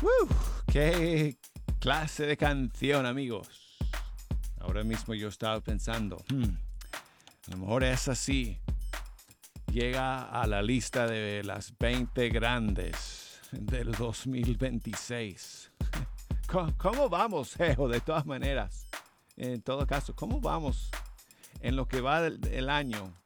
¡Qué clase de canción, amigos! Ahora mismo yo estaba pensando, a lo mejor es así. Llega a la lista de las 20 grandes del 2026. ¿Cómo vamos, Geo? De todas maneras, en todo caso, ¿cómo vamos en lo que va del año?